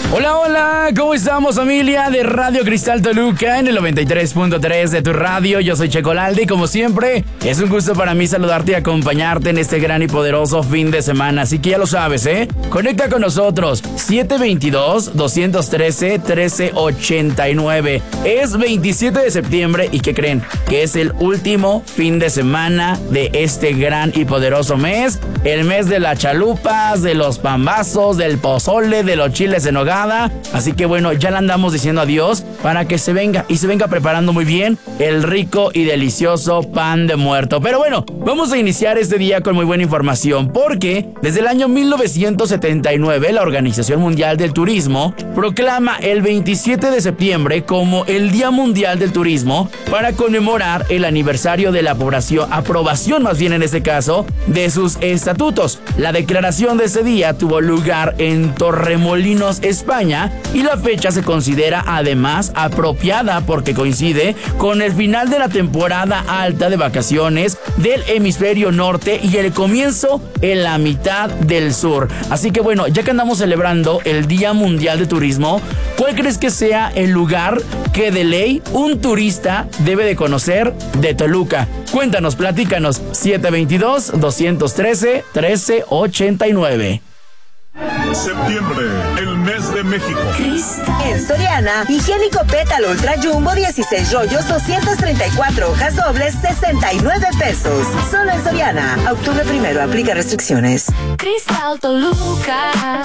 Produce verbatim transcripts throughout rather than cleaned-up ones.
Hola, hola, ¿cómo estamos, familia de Radio Cristal Toluca en el noventa y tres punto tres de tu radio? Yo soy Checolalde y como siempre, es un gusto para mí saludarte y acompañarte en este gran y poderoso fin de semana. Así que ya lo sabes, ¿eh? Conecta con nosotros, siete dos dos, dos uno tres, uno tres ocho nueve. Es veintisiete de septiembre y ¿qué creen? Que es el último fin de semana de este gran y poderoso mes. El mes de las chalupas, de los pambazos, del pozole, de los chiles en nogada. Así que bueno, ya le andamos diciendo adiós para que se venga y se venga preparando muy bien el rico y delicioso pan de muerto. Pero bueno, vamos a iniciar este día con muy buena información porque desde el año mil novecientos setenta y nueve la Organización Mundial del Turismo proclama el veintisiete de septiembre como el Día Mundial del Turismo para conmemorar el aniversario de la aprobación, aprobación más bien en este caso, de sus estatutos. La declaración de ese día tuvo lugar en Torremolinos, España, y la fecha se considera además apropiada porque coincide con el final de la temporada alta de vacaciones del hemisferio norte y el comienzo en la mitad del sur. Así que bueno, ya que andamos celebrando el Día Mundial de Turismo, ¿cuál crees que sea el lugar que de ley un turista debe de conocer de Toluca? Cuéntanos, platícanos, siete dos dos, dos uno tres, uno tres ocho nueve. Septiembre, el mes de México. En Soriana, higiénico Pétalo Ultra Jumbo dieciséis rollos, doscientas treinta y cuatro hojas dobles, sesenta y nueve pesos. Solo en Soriana. Octubre primero, aplica restricciones. Cristal Toluca.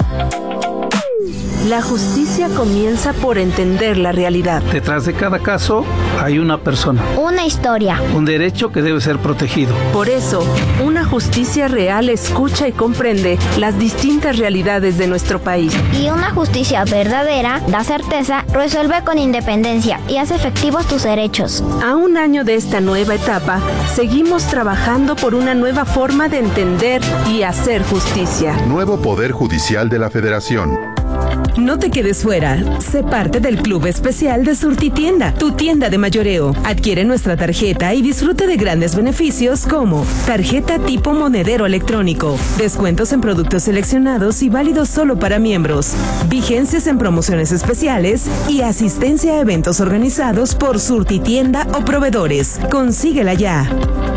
La justicia comienza por entender la realidad. Detrás de cada caso hay una persona. Una historia. Un derecho que debe ser protegido. Por eso, una justicia real escucha y comprende las distintas realidades de nuestro país. Y una justicia verdadera da certeza, resuelve con independencia y hace efectivos tus derechos. A un año de esta nueva etapa, seguimos trabajando por una nueva forma de entender y hacer justicia. Nuevo Poder Judicial de la Federación. No te quedes fuera. Sé parte del Club Especial de Surtitienda, tu tienda de mayoreo. Adquiere nuestra tarjeta y disfruta de grandes beneficios como tarjeta tipo monedero electrónico, descuentos en productos seleccionados y válidos solo para miembros, vigencias en promociones especiales y asistencia a eventos organizados por Surtitienda o proveedores. Consíguela ya.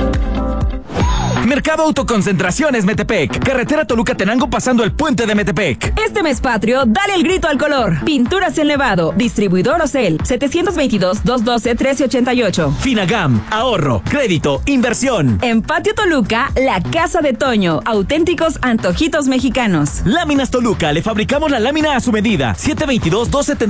Mercado Autoconcentraciones Metepec. Carretera Toluca-Tenango pasando el puente de Metepec. Este mes patrio, dale el grito al color. Pinturas en Nevado. Distribuidor Ocel. setecientos veintidós, doscientos doce, trece ochenta y ocho. Finagam. Ahorro, crédito, inversión. En Patio Toluca, la Casa de Toño. Auténticos antojitos mexicanos. Láminas Toluca. Le fabricamos la lámina a su medida. siete dos dos, dos siete